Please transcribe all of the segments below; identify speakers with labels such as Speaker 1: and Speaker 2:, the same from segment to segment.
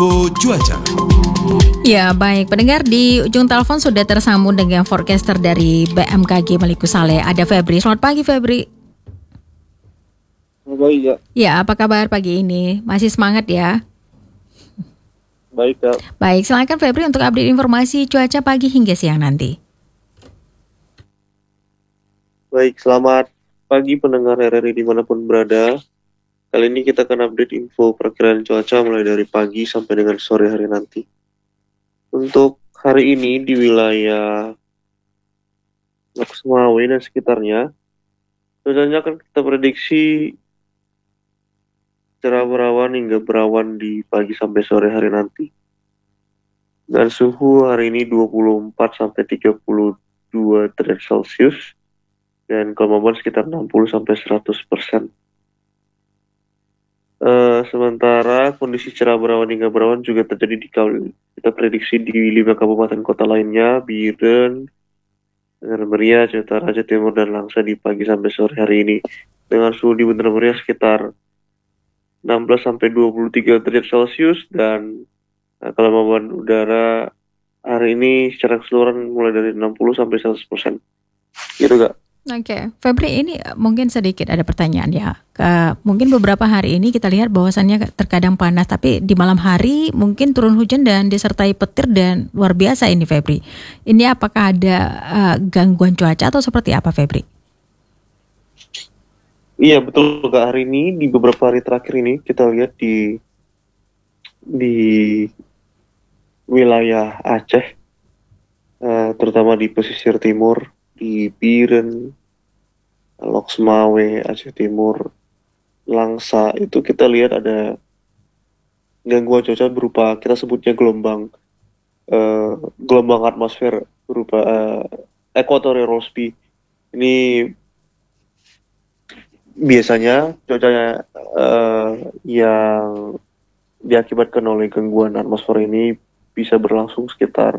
Speaker 1: Info Cuaca.
Speaker 2: Ya, baik. Pendengar, di ujung telepon sudah tersambung dengan forecaster dari BMKG Maliku Saleh. Ada Febri. Selamat pagi, Febri.
Speaker 3: Baik ya.
Speaker 2: Ya, apa kabar pagi ini? Masih semangat ya?
Speaker 3: Baik ya.
Speaker 2: Baik, silakan Febri untuk update informasi cuaca pagi hingga siang nanti.
Speaker 3: Baik, selamat pagi pendengar RRI dimanapun berada. Kali ini kita akan update info perkiraan cuaca mulai dari pagi sampai dengan sore hari nanti. Untuk hari ini di wilayah Loksmawe dan sekitarnya, cuacanya akan kita prediksi cerah berawan hingga berawan di pagi sampai sore hari nanti. Dan suhu hari ini 24 sampai 32 derajat Celcius dan kelembaban sekitar 60 sampai 100%. Sementara kondisi cerah berawan hingga berawan juga terjadi kita prediksi di 5 kabupaten kota lainnya, Biren, Bener Meriah, Ciater Raja Timur, dan Langsa di pagi sampai sore hari ini. Dengan suhu di Bener Meriah sekitar 16 sampai 23 derajat Celcius dan kelembaban udara hari ini secara keseluruhan mulai dari 60 sampai 100%. Gitu gak?
Speaker 2: Oke, Febri, ini mungkin sedikit ada pertanyaan ya. Mungkin beberapa hari ini kita lihat bahwasannya terkadang panas, tapi di malam hari mungkin turun hujan dan disertai petir dan luar biasa ini, Febri. Ini apakah ada gangguan cuaca atau seperti apa, Febri?
Speaker 3: Iya betul Kak, hari ini di beberapa hari terakhir ini kita lihat di wilayah Aceh, terutama di pesisir timur, di Biren, Loksmawe, Aceh Timur, Langsa, itu kita lihat ada gangguan cuaca berupa kita sebutnya gelombang atmosfer berupa equatorial low speed. Ini biasanya cuacanya yang diakibatkan oleh gangguan atmosfer ini bisa berlangsung sekitar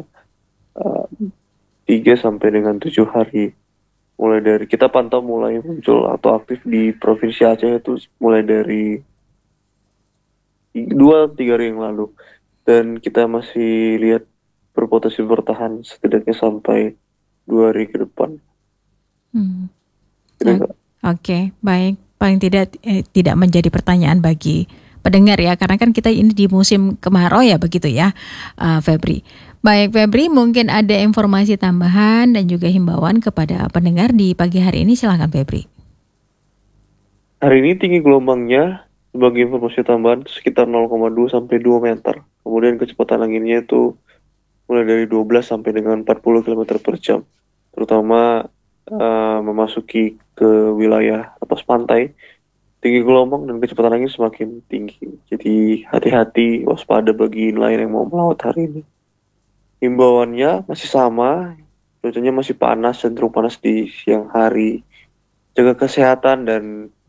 Speaker 3: 3 sampai dengan 7 hari. Mulai dari kita pantau mulai muncul atau aktif di Provinsi Aceh itu mulai dari 2-3 hari yang lalu. Dan kita masih lihat berpotensi bertahan setidaknya sampai 2 hari ke depan.
Speaker 2: Oke, baik. Paling tidak menjadi pertanyaan bagi pendengar ya, karena kan kita ini di musim kemarau ya, begitu ya, Febri. Baik, Febri, mungkin ada informasi tambahan dan juga himbauan kepada pendengar di pagi hari ini, silakan Febri.
Speaker 3: Hari ini tinggi gelombangnya sebagai informasi tambahan sekitar 0,2 sampai 2 meter. Kemudian kecepatan anginnya itu mulai dari 12 sampai dengan 40 km per jam. Terutama memasuki ke wilayah atas pantai, tinggi gelombang dan kecepatan angin semakin tinggi. Jadi hati-hati, waspada bagi nelayan yang mau melaut hari ini. Himbauannya masih sama, cuacanya masih panas, cenderung panas di siang hari. Jaga kesehatan dan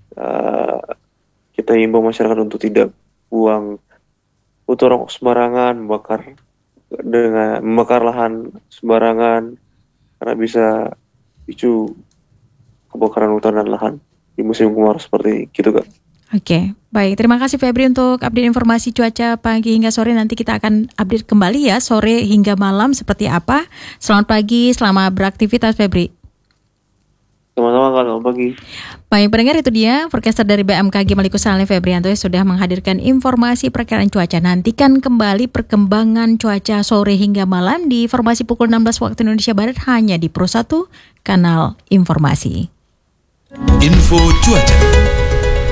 Speaker 3: kita himbau masyarakat untuk tidak buang putu rokok sembarangan, membakar lahan sembarangan, karena bisa picu kebakaran hutan dan lahan di musim kemarau seperti ini, gitu Kak.
Speaker 2: Oke, baik. Terima kasih Febri untuk update informasi cuaca pagi hingga sore. Nanti kita akan update kembali ya sore hingga malam seperti apa. Selamat pagi, selamat beraktivitas Febri.
Speaker 3: Sama-sama Kak, selamat pagi.
Speaker 2: Baik, pendengar, itu dia forecaster dari BMKG Maliku Saleh Febrianto sudah menghadirkan informasi perkiraan cuaca. Nantikan kembali perkembangan cuaca sore hingga malam di informasi pukul 16 waktu Indonesia Barat hanya di Pro 1 Kanal Informasi.
Speaker 1: Info Cuaca.